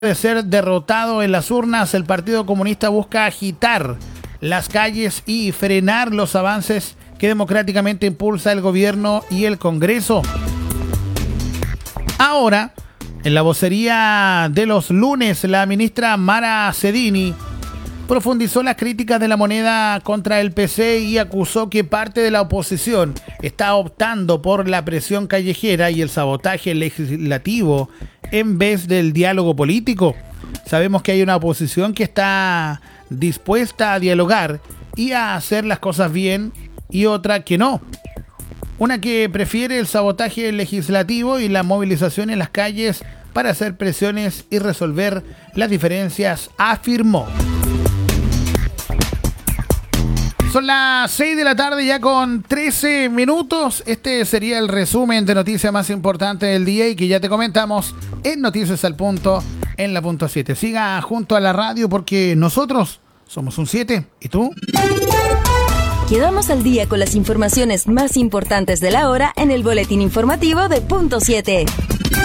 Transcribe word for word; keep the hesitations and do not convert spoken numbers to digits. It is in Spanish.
De ser derrotado en las urnas, el Partido Comunista busca agitar las calles y frenar los avances que democráticamente impulsa el gobierno y el Congreso. Ahora, en la vocería de los lunes, la ministra Mara Cedini profundizó las críticas de la moneda contra el P C y acusó que parte de la oposición está optando por la presión callejera y el sabotaje legislativo en vez del diálogo político. Sabemos que hay una oposición que está dispuesta a dialogar y a hacer las cosas bien y otra que no. Una que prefiere el sabotaje legislativo y la movilización en las calles para hacer presiones y resolver las diferencias, afirmó. Son las seis de la tarde ya con trece minutos. Este sería el resumen de noticias más importantes del día y que ya te comentamos en Noticias al Punto, en la punto siete. Siga junto a la radio porque nosotros somos un siete. ¿Y tú? Quedamos al día con las informaciones más importantes de la hora en el boletín informativo de punto siete.